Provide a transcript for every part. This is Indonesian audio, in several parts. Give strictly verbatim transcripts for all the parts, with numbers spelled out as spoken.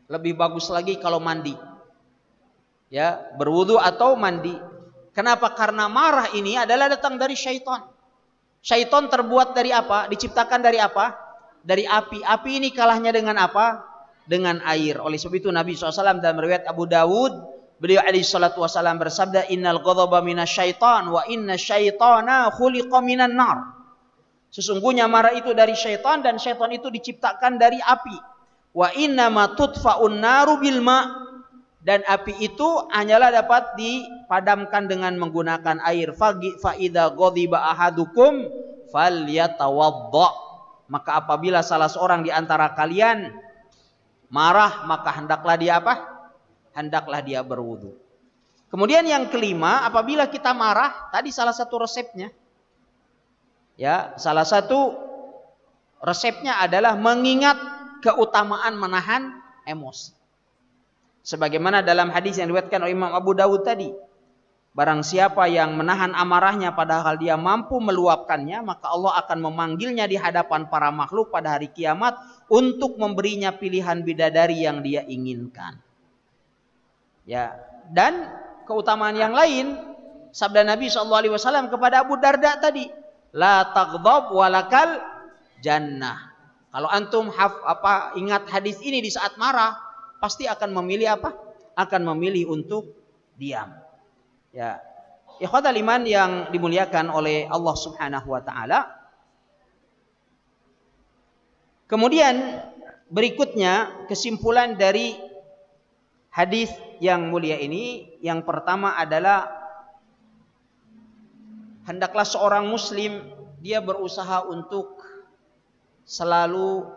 Lebih bagus lagi kalau mandi. Ya, berwudu atau mandi. Kenapa? Karena marah ini adalah datang dari syaitan. Syaitan terbuat dari apa? Diciptakan dari apa? Dari api. Api ini kalahnya dengan apa? Dengan air. Oleh sebab itu Nabi shallallahu alaihi wasallam dalam riwayat Abu Dawud, beliau alaihi salatu wasallam bersabda, innal ghadaba minasyaitan wa inna syaitana khuliqa minan nar. Sesungguhnya marah itu dari syaitan dan syaitan itu diciptakan dari api. Wa inna ma tudfa'un naru bil ma', dan api itu hanyalah dapat dipadamkan dengan menggunakan air. Fa idza ghadiba ahadukum falyatawadda. Maka apabila salah seorang di antara kalian marah, maka hendaklah dia apa? Hendaklah dia berwudu. Kemudian yang kelima, apabila kita marah, tadi salah satu resepnya. Ya, salah satu resepnya adalah mengingat keutamaan menahan emosi. Sebagaimana dalam hadis yang diriwayatkan oleh Imam Abu Dawud tadi, barang siapa yang menahan amarahnya padahal dia mampu meluapkannya, maka Allah akan memanggilnya di hadapan para makhluk pada hari kiamat untuk memberinya pilihan bidadari yang dia inginkan. Ya, dan keutamaan yang lain, sabda Nabi shallallahu alaihi wasallam kepada Abu Darda tadi, la taghdab walakal jannah. Kalau antum haf, apa ingat hadis ini di saat marah, pasti akan memilih apa? Akan memilih untuk diam. Ya, ikhwatal iman yang dimuliakan oleh Allah Subhanahu wa taala. Kemudian berikutnya kesimpulan dari hadis yang mulia ini, yang pertama adalah hendaklah seorang muslim dia berusaha untuk selalu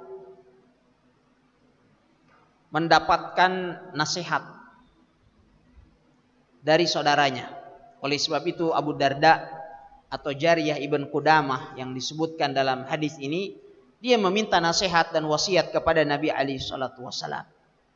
mendapatkan nasihat dari saudaranya. Oleh sebab itu Abu Darda atau Jariyah ibn Qudamah yang disebutkan dalam hadis ini, dia meminta nasihat dan wasiat kepada Nabi alaihi salatu wasallam.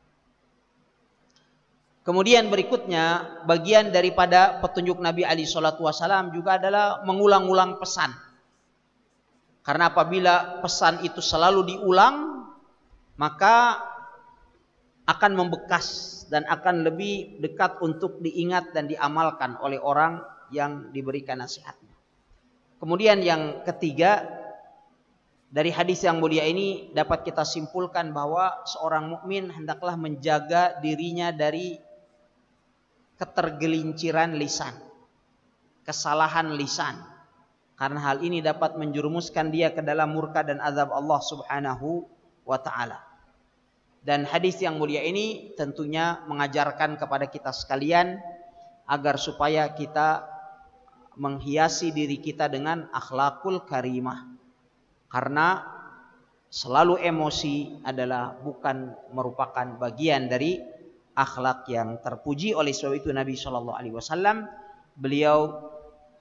Kemudian berikutnya, bagian daripada petunjuk Nabi alaihi salatu wasallam juga adalah mengulang-ulang pesan. Karena apabila pesan itu selalu diulang, maka akan membekas dan akan lebih dekat untuk diingat dan diamalkan oleh orang yang diberikan nasihatnya. Kemudian yang ketiga, dari hadis yang mulia ini dapat kita simpulkan bahwa seorang mukmin hendaklah menjaga dirinya dari ketergelinciran lisan, kesalahan lisan. Karena hal ini dapat menjerumuskan dia ke dalam murka dan azab Allah Subhanahu wa taala. Dan hadis yang mulia ini tentunya mengajarkan kepada kita sekalian agar supaya kita menghiasi diri kita dengan akhlakul karimah. Karena selalu emosi adalah bukan merupakan bagian dari akhlak yang terpuji. Oleh sebab itu Nabi shallallahu alaihi wasallam beliau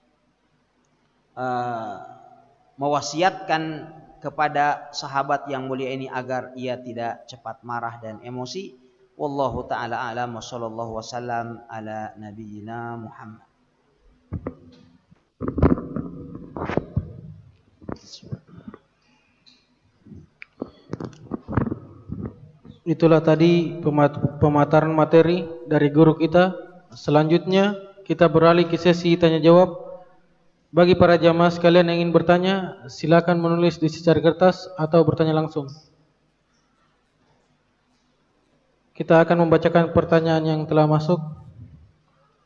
Uh, mewasiatkan kepada sahabat yang mulia ini agar ia tidak cepat marah dan emosi. Wallahu taala a'lam wa sallallahu wasallam ala nabiyyina Muhammad. Itulah tadi pemaparan materi dari guru kita. Selanjutnya kita beralih ke sesi tanya jawab. Bagi para jamaah sekalian yang ingin bertanya, silakan menulis di secari kertas atau bertanya langsung. Kita akan membacakan pertanyaan yang telah masuk.